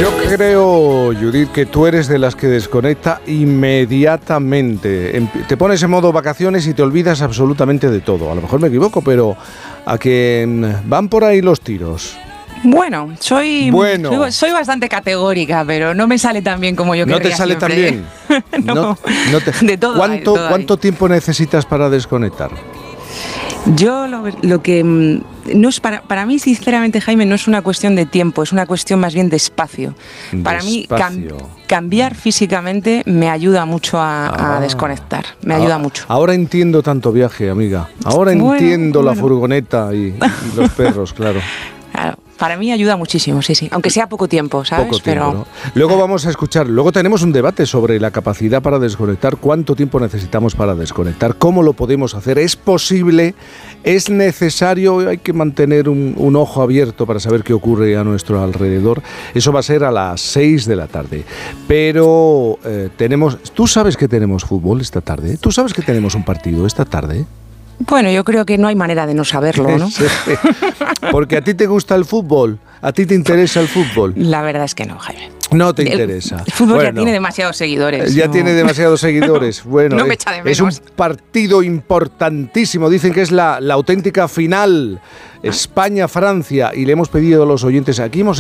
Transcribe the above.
Yo creo, Judith, que tú eres de las que desconecta inmediatamente. Te pones en modo vacaciones y te olvidas absolutamente de todo. A lo mejor me equivoco, pero a que van por ahí los tiros. Bueno, soy bastante categórica, pero no me sale tan bien como yo querría. ¿No te sale tan bien? No, de todo. ¿Cuánto tiempo necesitas para desconectar? Yo lo que no es para mí, sinceramente, Jaime, no es una cuestión de tiempo, es una cuestión más bien de espacio. Para mí cambiar físicamente me ayuda mucho a desconectar, me ayuda mucho. Ahora entiendo tanto viaje, amiga. Ahora entiendo la furgoneta y los perros, claro. Claro, para mí ayuda muchísimo, sí. Aunque sea poco tiempo, ¿sabes? Poco tiempo, ¿no? Luego vamos a escuchar, luego tenemos un debate sobre la capacidad para desconectar, cuánto tiempo necesitamos para desconectar, cómo lo podemos hacer, es posible, es necesario, hay que mantener un ojo abierto para saber qué ocurre a nuestro alrededor. Eso va a ser a las 6 de la tarde. Pero ¿tú sabes que tenemos fútbol esta tarde? ¿Tú sabes que tenemos un partido esta tarde? Bueno, yo creo que no hay manera de no saberlo, ¿no? Sí. Porque a ti te gusta el fútbol, a ti te interesa el fútbol. La verdad es que no, Jaime. No te interesa. El fútbol ya tiene demasiados seguidores. Ya tiene demasiados seguidores. Bueno, no me echa de menos. Es un partido importantísimo. Dicen que es la auténtica final. España-Francia. Y le hemos pedido a los oyentes, aquí hemos